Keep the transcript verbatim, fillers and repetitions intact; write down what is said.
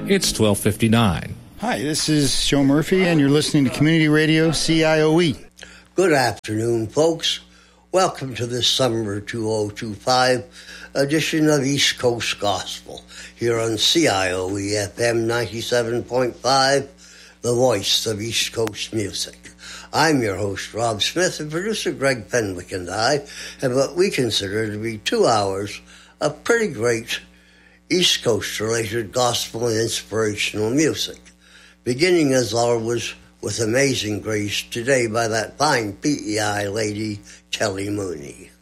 It's twelve fifty-nine. Hi, this is Joe Murphy, and you're listening to Community Radio C I O E. Good afternoon, folks. Welcome to this summer two thousand twenty-five edition of East Coast Gospel here on C I O E F M ninety-seven point five, the voice of East Coast music. I'm your host, Rob Smith, and producer Greg Fenwick and I have what we consider to be two hours of pretty great East Coast-related gospel and inspirational music, beginning as always with Amazing Grace today by that fine P E I lady, Kelly Mooney.